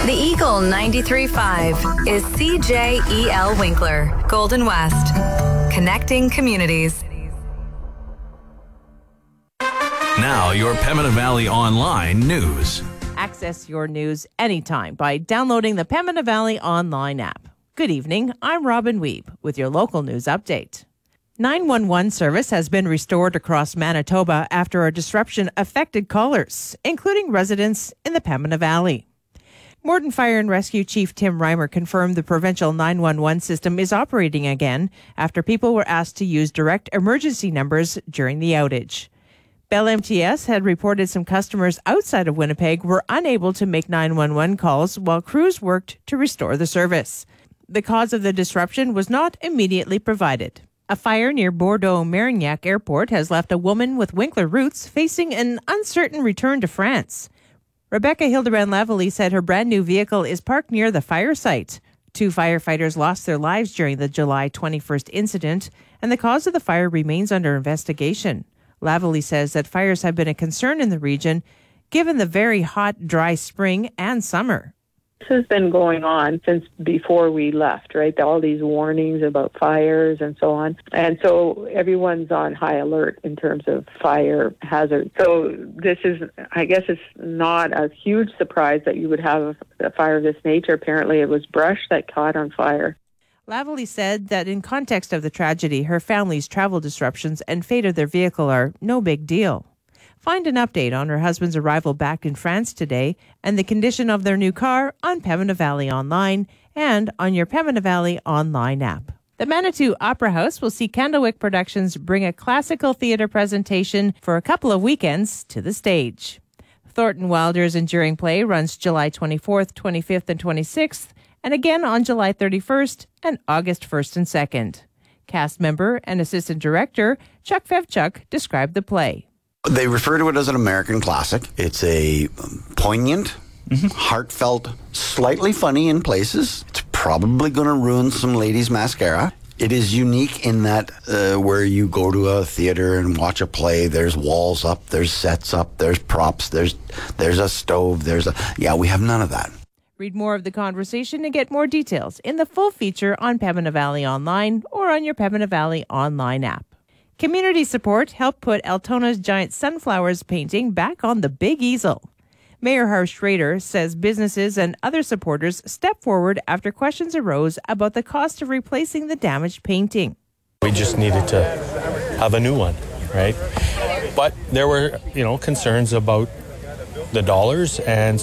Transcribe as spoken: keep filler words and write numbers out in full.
The Eagle ninety-three point five is C J E L Winkler, Golden West. Connecting communities. Now, your Pembina Valley Online news. Access your news anytime by downloading the Pembina Valley Online app. Good evening, I'm Robin Weeb with your local news update. nine one one service has been restored across Manitoba after a disruption affected callers, including residents in the Pembina Valley. Morden Fire and Rescue Chief Tim Reimer confirmed the provincial nine one one system is operating again after people were asked to use direct emergency numbers during the outage. Bell M T S had reported some customers outside of Winnipeg were unable to make nine one one calls while crews worked to restore the service. The cause of the disruption was not immediately provided. A fire near Bordeaux-Marignac Airport has left a woman with Winkler roots facing an uncertain return to France. Rebecca Hildebrand Lavalley said her brand new vehicle is parked near the fire site. Two firefighters lost their lives during the July twenty-first incident, and the cause of the fire remains under investigation. Lavalley says that fires have been a concern in the region, given the very hot, dry spring and summer. This has been going on since before we left, right? All these warnings about fires and so on. And so everyone's on high alert in terms of fire hazard. So this is, I guess it's not a huge surprise that you would have a fire of this nature. Apparently it was brush that caught on fire. Lavalley said that in context of the tragedy, her family's travel disruptions and fate of their vehicle are no big deal. Find an update on her husband's arrival back in France today and the condition of their new car on Pembina Valley Online and on your Pembina Valley Online app. The Manitou Opera House will see Candlewick Productions bring a classical theatre presentation for a couple of weekends to the stage. Thornton Wilder's enduring play runs July twenty-fourth, twenty-fifth, and twenty-sixth, and again on July thirty-first and August first and second. Cast member and assistant director Chuck Fevchuk described the play. They refer to it as an American classic. It's a poignant, mm-hmm. heartfelt, slightly funny in places. It's probably going to ruin some ladies' mascara. It is unique in that uh, where you go to a theater and watch a play, there's walls up, there's sets up, there's props, there's there's a stove, there's a... Yeah, we have none of that. Read more of the conversation and get more details in the full feature on Pembina Valley Online or on your Pembina Valley Online app. Community support helped put Altona's giant sunflowers painting back on the big easel. Mayor Harv Schrader says businesses and other supporters stepped forward after questions arose about the cost of replacing the damaged painting. We just needed to have a new one, right? But there were, you know, concerns about the dollars, and